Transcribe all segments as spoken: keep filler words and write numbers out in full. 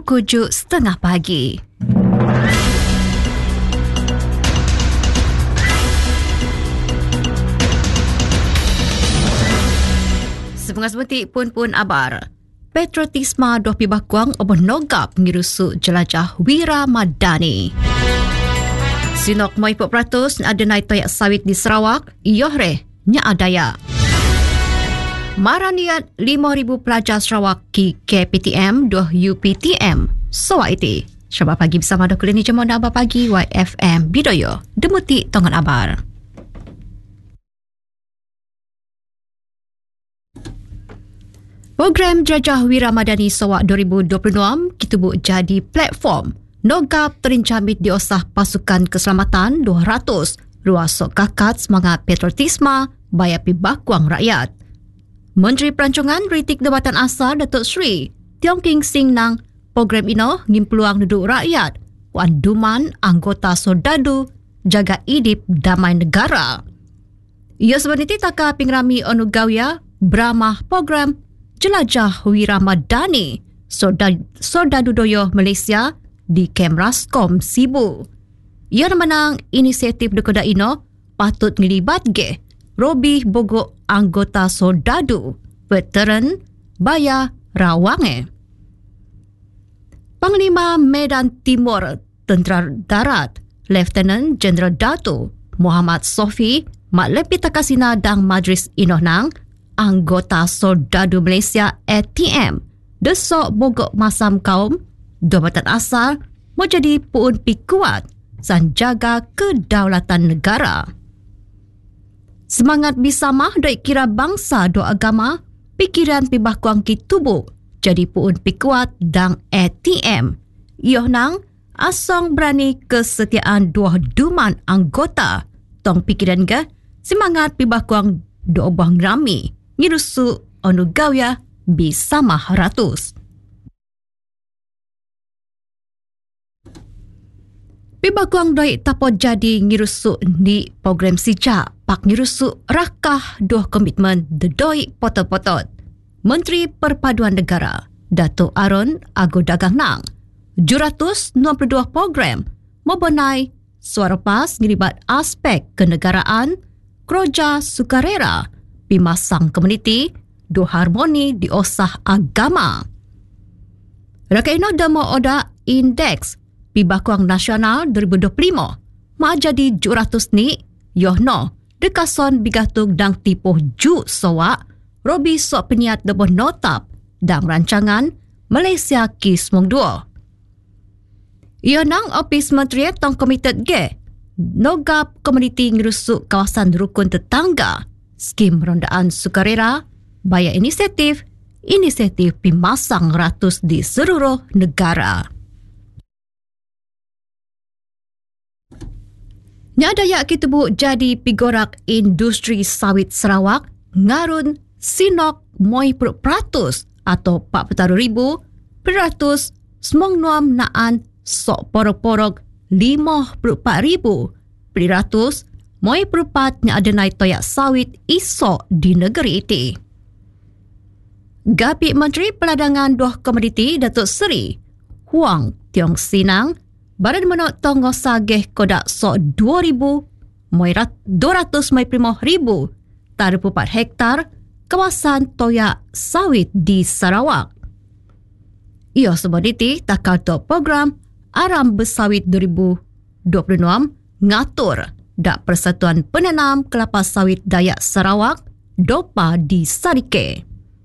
Kukujuk setengah pagi. Sebengas betik pun-pun abar. Patriotisma doh pi bakuang oboh nogap ngirusuk jelajah Wira Madani. Sinok moi puluh peratus ada naik toyak sawit di Sarawak, iyohreh nya adaya. Maraniat lima ribu pelajar Sarawak ki K P T M doh U P T M. So iti. Syabat pagi bersama doh kulini jemon abar pagi Y F M Bidoyo. Demuti tongan abar. Program Jelajah Wira Madani Sarawak dua ribu dua puluh enam kitubuk jadi platform nogap terinjamit diosah pasukan keselamatan dua ratus ruasok kakat semangat patriotisma bayapi bakuang rakyat. Menteri Pelancongan Ritik Jabatan Asal Datuk Seri Tiong King Sing nang program ino ngim peluang duduk rakyat wan duman anggota Sodadu jaga idip damai negara. Ia sebenarnya taka pingrami onu gawia beramah program Jelajah Wira Madani Sodadu Doyo Malaysia di Kem Raskom Sibu. Ia menang inisiatif dekoda ino patut ngelibat ge Robi Bogok anggota Sodadu veteran Baya Rawange. Panglima Medan Timur Tentera Darat Lieutenant General Dato Muhammad Sofi mak lepi takasina dang majlis ino nang anggota Sodadu Malaysia A T M desok Bogok Masam Kaum Jabatan Asal mau jadi puun pi kuat san jaga kedaulatan negara. Semangat bisamah doi kira bangsa do agama, pikiran pi bakuang ki tubuh jadi puun pi kuat dang A T M. Yoh nang asong berani kesetiaan dua duman anggota tong pikiran ke semangat pi bakuang do obang rami ngirusu onu gawia bisamah ratus. Pibakuang doi tapo jadi ngirusuk di program sijak pak ngirusuk rakah doh komitmen dedoi potot-potot. Menteri Perpaduan Negara Dato' Aaron Ago Dagang Nang juratus enam puluh dua program membonai suara pas ngiribat aspek kenegaraan kroja sukarera pimasang komuniti do harmoni di osah agama. Rakaino demo oda indeks Pibakuang Nasional dua ribu dua puluh lima mak jadi juratus ni yohno dekason bigatung dang tipuh ju sawak Robi sok peniat deboh notap dang rancangan Malaysia Kismong dua. Ia nang Opis Menteri tong komited ge nogap komuniti ngirusuk kawasan rukun tetangga skim rondaan sukarera baya inisiatif inisiatif pimasang ratus di seluruh negara. Nyadaya kitubuk jadi pigorak industri sawit Sarawak ngarun sinok moi peratus atau empat puluh ribu peratus semong nuam naan sok porok-porok lima puluh empat ribu peratus moi perupat nya ada naik toyak sawit isok di negeri iti. Gapi Menteri Peladangan Doh Komoditi Datuk Seri Huang Tiong Sinang badan menok tonggo sageh kodak sok dua ribu moi dua ratus moi primoh ribu tarif empat hektar kawasan toyak sawit di Sarawak. Ia seboditi takal to program Aram Bersawit dua ribu dua puluh enam ngatur dak Persatuan Penanam Kelapa Sawit Dayak Sarawak Dopa di Sarike.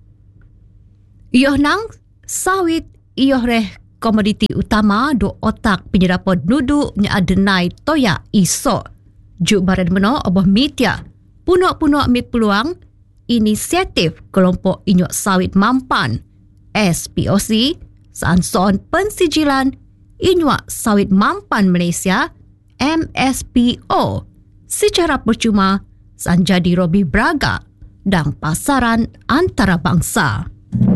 Ia nang sawit ia reh komoditi utama do otak penyerapan duduk nya adenai toyak isok. Juk baran meno obah mitia punok-punok mi peluang inisiatif kelompok inyok sawit mampan S P O C Sanson Pensijilan Inyok Sawit Mampan Malaysia M S P O secara percuma sanjadi Robi Braga dan pasaran antarabangsa.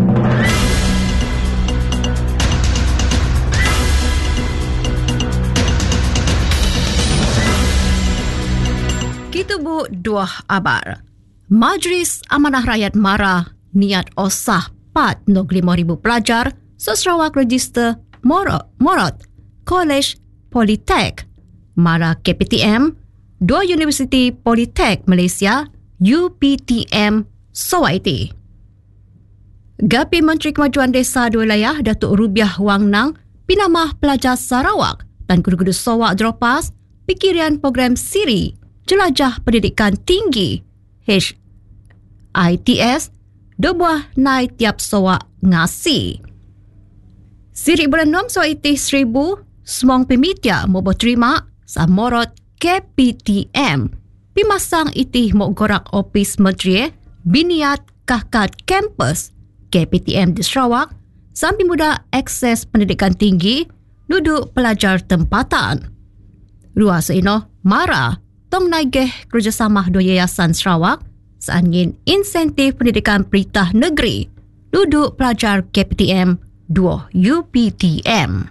Kitubu dua abar. Majlis Amanah Rakyat Mara niat osah pat nog lima ribu pelajar so Sarawak register Morot, Morot College Politek, Mara K P T M, dua Universiti Politek Malaysia, U P T M Sawaiti. Gapi Menteri Kemajuan Desa Dua Wilayah Datuk Rubiah Wang Nang pinamah pelajar Sarawak dan guru-guru Sarawak Dropas pikirian program Siri Jelajah Pendidikan Tinggi H I T S dua buah nai tiap Sarawak ngasi. Siri bulan enam Sawaiti seribu semong pemitia mau berterima samorot K P T M pimasang itih mau gorak opis menteri biniat kahkat kampus K P T M di Sarawak sampai mudah akses pendidikan tinggi duduk pelajar tempatan. Ruas ino Mara tong naigeh kerjasama dua yayasan Sarawak seangin insentif pendidikan Peritah Negeri duduk pelajar K P T M dua U P T M.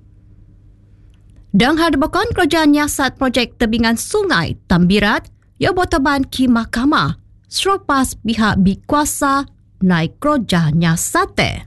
Dan hadapkan kerajaan nyiasat projek tebingan sungai Tambirat yang botaban ki mahkamah selepas pihak bikuasa naik kerja nyiasate.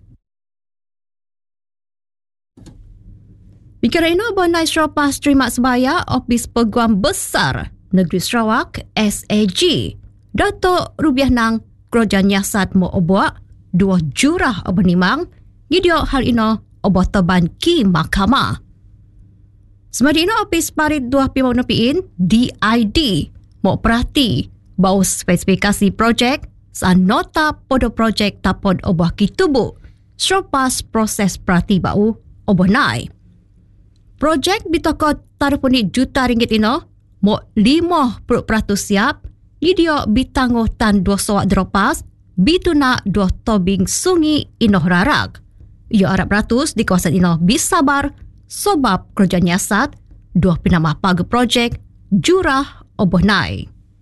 Pikira ino bonai selepas terima sebaya Ofis Peguam Besar Negeri Sarawak S A G Datuk Rubiah Nang kerja nyiasat mo obuak dua jurah obenimang gidio hal ino obotaban ki mahkamah. Semadi ino Ofis Parit dua Pimau Nepiin D I D mau perhati bau spesifikasi projek saan nota podo projek tapod obah kitubu selepas proses perhati bau obah nai. Projek bitokot tarupuni juta ringgit ino mau lima puluh peratus siap idio bitangoh tan dua sawak dropas bituna dua tobing sungi ino rarak. Ia harap ratus di kawasan ino bisabar sebab kerja nyiasat dua pinamah paga projek jurah oboh nai.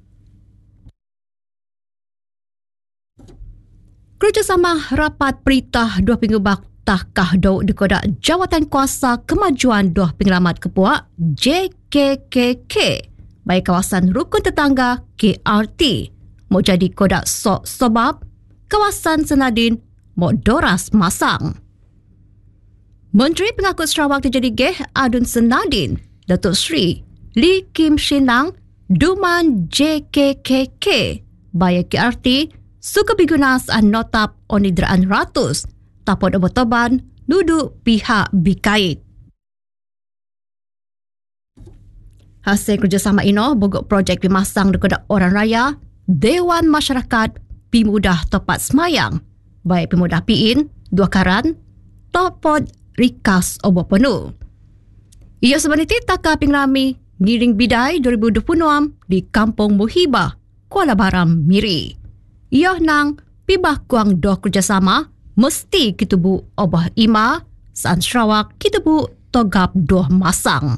Kerjasama rapat Peritah dua Pingu Baktah Kahdo di Kodak Jawatan Kuasa Kemajuan Dua Penyelamat Kepuak J K K K baik kawasan Rukun Tetangga K R T mau jadi kodak sok sebab kawasan Senadin mau doras masang. Menteri Pengangkut Sarawak terjadi geh Adun Senadin Datuk Sri Lee Kim Shinang Duman J K K K baya K R T suka bigunas an notap onidraan ratus tapod obotoban duduk pihak bikait. Hasil kerjasama ino bogok projek pimasang dekat orang raya Dewan Masyarakat Pimudah Topat Semayang baik Pimudah Piin dua karan topod rikas obo penuh. Ia sebenarnya taka pingrami ngiring bidai dua ribu dua puluh enam di Kampung Muhibah Kuala Baram Miri. Ia nang pibah kuang doh kerjasama mesti kitubu obah ima saan Sarawak kitubu togap doh masang.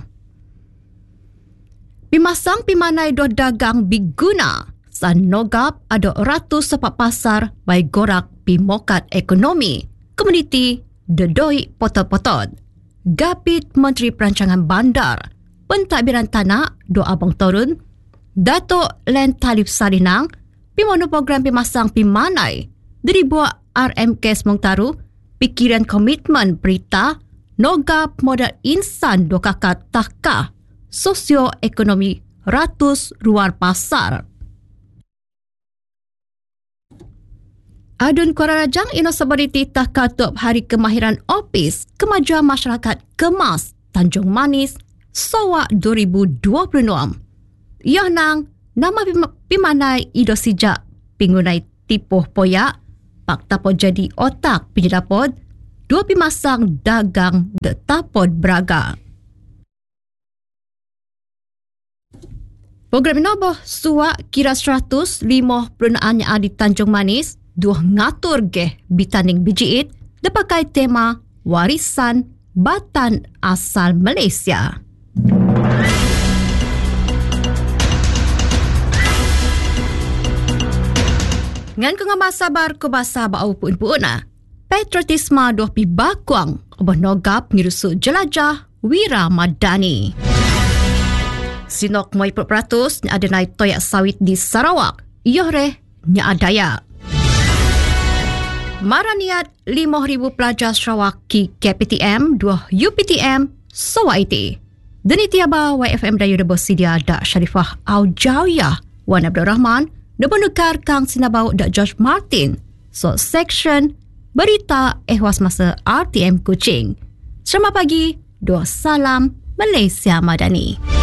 Pimasang pimanai doh dagang biguna saan nogap ada ratus sepak pasar bai gorak pimokat ekonomi komuniti dedoi potot-potot. Gapit Menteri Perancangan Bandar Pentadbiran Tanah do Abang Torun Datuk Len Talib Sarinang pimono program pimasang pimanai dari buat R M K Semongtaru pikiran komitmen berita nogap modal insan do kakak takah sosioekonomi ratus luar pasar. Adun Kuala Rajang ino sebariti takatup Hari Kemahiran Ofis Kemajuan Masyarakat Kemas Tanjung Manis Sarawak dua ribu dua puluh enam. Ia nang nama pimanai ido sijak pingunai tipuh poyak pak tapod jadi otak pinjadapod dua pimasang dagang de tapod braga. Program inoboh suak kira seratus lima puluh enam di Tanjung Manis dua ngatur geh bitaning bijiit depakai tema warisan batan asal Malaysia. Ngan ko nga masabar ko basa baaw puun-puun na. Patriotisma doh pi bakwang obah nogap ngirusu jelajah Wira Madani. Sinok moy peratus ni adenay toyak sawit di Sarawak. Iyo reh nya adaya. Maraniat lima ribu pelajar Sarawak ki K P T M dua U P T M Sawa iti. Deni tiaba Y F M Dayu Debo Sidia dak Syarifah Aujawiyah Wan Abdul Rahman Debo Nukar Kang Sinabau dak George Martin. So section Berita Ehwas Masa R T M Kuching. Selamat pagi, dua salam Malaysia Madani.